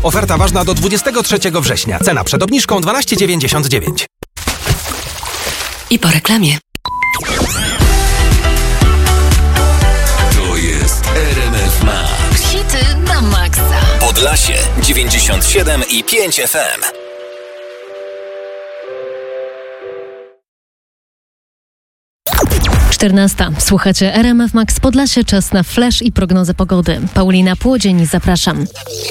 Oferta ważna do 23 września. Cena przed obniżką 12,99. I po reklamie. To jest RMF Max. Hity na maksa. Podlasie 97,5 FM. Czternasta. Słuchacie RMF Max Podlasie. Czas na flash i prognozę pogody. Paulina Płodzień, zapraszam.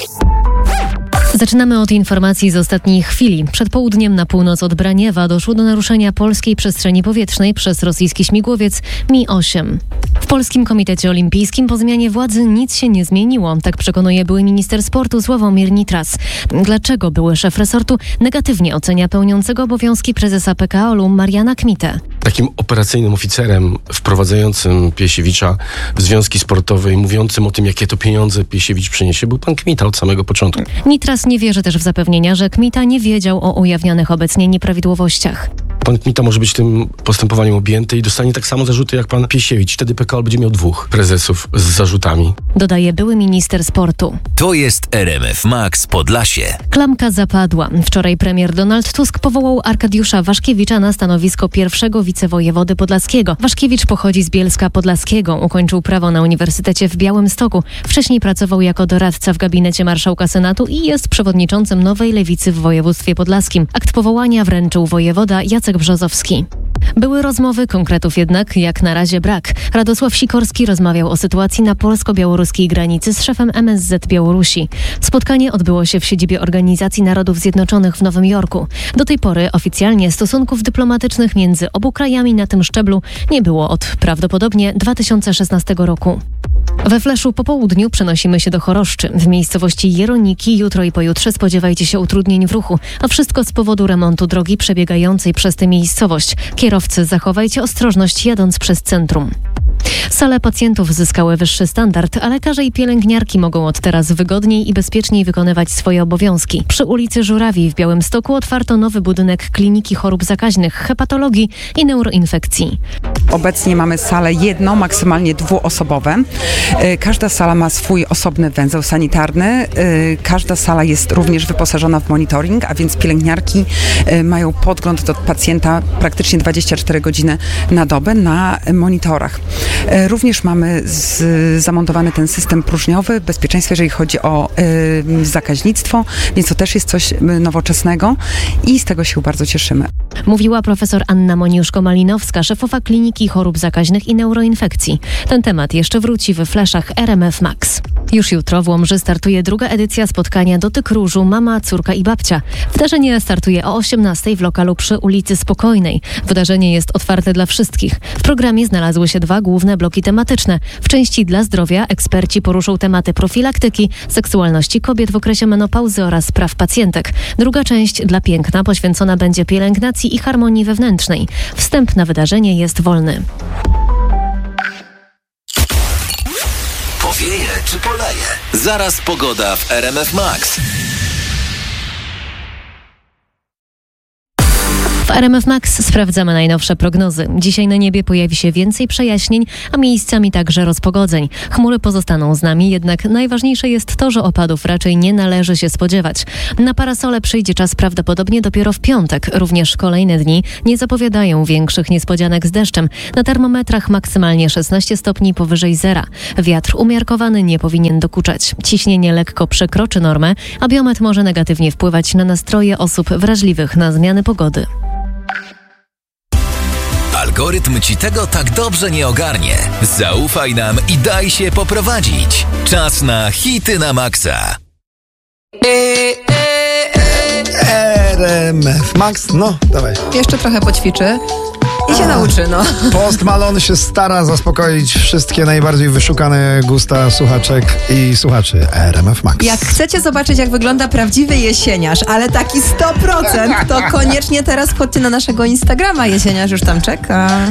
Zaczynamy od informacji z ostatniej chwili. Przed południem na północ od Braniewa doszło do naruszenia polskiej przestrzeni powietrznej przez rosyjski śmigłowiec Mi-8. W Polskim Komitecie Olimpijskim po zmianie władzy nic się nie zmieniło. Tak przekonuje były minister sportu Sławomir Nitras. Dlaczego były szef resortu negatywnie ocenia pełniącego obowiązki prezesa PKOL-u Mariana Kmitę? Takim operacyjnym oficerem wprowadzającym Piesiewicza w związki sportowe i mówiącym o tym, jakie to pieniądze Piesiewicz przyniesie, był pan Kmita od samego początku. Nitras nie wierzy też w zapewnienia, że Kmita nie wiedział o ujawnianych obecnie nieprawidłowościach. Pan Kmita może być tym postępowaniem objęty i dostanie tak samo zarzuty jak pan Piesiewicz. Wtedy PKOL będzie miał 2 prezesów z zarzutami. Dodaje były minister sportu. To jest RMF Max Podlasie. Klamka zapadła. Wczoraj premier Donald Tusk powołał Arkadiusza Waszkiewicza na stanowisko pierwszego wicewojewody podlaskiego. Waszkiewicz pochodzi z Bielska Podlaskiego. Ukończył prawo na Uniwersytecie w Białymstoku. Wcześniej pracował jako doradca w gabinecie marszałka Senatu i jest przewodniczącym Nowej Lewicy w województwie podlaskim. Akt powołania wręczył wojewoda Jacek Brzozowski. Były rozmowy, konkretów jednak jak na razie brak. Radosław Sikorski rozmawiał o sytuacji na polsko-białoruskiej granicy z szefem MSZ Białorusi. Spotkanie odbyło się w siedzibie Organizacji Narodów Zjednoczonych w Nowym Jorku. Do tej pory oficjalnie stosunków dyplomatycznych między obu krajami na tym szczeblu nie było od prawdopodobnie 2016 roku. We Fleszu po południu przenosimy się do Choroszczy. W miejscowości Jeroniki jutro i pojutrze spodziewajcie się utrudnień w ruchu, a wszystko z powodu remontu drogi przebiegającej przez tę miejscowość. Kierowcy, zachowajcie ostrożność jadąc przez centrum. Sale pacjentów zyskały wyższy standard, a lekarze i pielęgniarki mogą od teraz wygodniej i bezpieczniej wykonywać swoje obowiązki. Przy ulicy Żurawiej w Białymstoku otwarto nowy budynek Kliniki Chorób Zakaźnych, Hepatologii i Neuroinfekcji. Obecnie mamy salę jedną, maksymalnie 2-osobowe. Każda sala ma swój osobny węzeł sanitarny. Każda sala jest również wyposażona w monitoring, a więc pielęgniarki mają podgląd do pacjenta praktycznie 24 godziny na dobę na monitorach. Również mamy zamontowany ten system próżniowy, bezpieczeństwo, jeżeli chodzi o zakaźnictwo, więc to też jest coś nowoczesnego i z tego się bardzo cieszymy. Mówiła profesor Anna Moniuszko-Malinowska, szefowa Kliniki Chorób Zakaźnych i Neuroinfekcji. Ten temat jeszcze wróci we fleszach RMF Max. Już jutro w Łomży startuje druga edycja spotkania Dotyk Różu Mama, Córka i Babcia. Wydarzenie startuje o 18:00 w lokalu przy ulicy Spokojnej. Wydarzenie jest otwarte dla wszystkich. W programie znalazły się 2 główne bloki tematyczne. W części dla zdrowia eksperci poruszą tematy profilaktyki, seksualności kobiet w okresie menopauzy oraz praw pacjentek. Druga część dla piękna poświęcona będzie pielęgnacji i harmonii wewnętrznej. Wstęp na wydarzenie jest wolny. Powieje czy poleje? Zaraz pogoda w RMF Max. W RMF Max sprawdzamy najnowsze prognozy. Dzisiaj na niebie pojawi się więcej przejaśnień, a miejscami także rozpogodzeń. Chmury pozostaną z nami, jednak najważniejsze jest to, że opadów raczej nie należy się spodziewać. Na parasole przyjdzie czas prawdopodobnie dopiero w piątek. Również kolejne dni nie zapowiadają większych niespodzianek z deszczem. Na termometrach maksymalnie 16 stopni powyżej zera. Wiatr umiarkowany nie powinien dokuczać. Ciśnienie lekko przekroczy normę, a biometr może negatywnie wpływać na nastroje osób wrażliwych na zmiany pogody. Algorytm ci tego tak dobrze nie ogarnie. Zaufaj nam i daj się poprowadzić. Czas na hity na maksa. RMF Max, no dawaj. Jeszcze trochę poćwiczy i się nauczy, no. Post Malone się stara zaspokoić wszystkie najbardziej wyszukane gusta słuchaczek i słuchaczy RMF Max. Jak chcecie zobaczyć, jak wygląda prawdziwy jesieniarz, ale taki 100%, to koniecznie teraz wchodźcie na naszego Instagrama. Jesieniarz już tam czeka.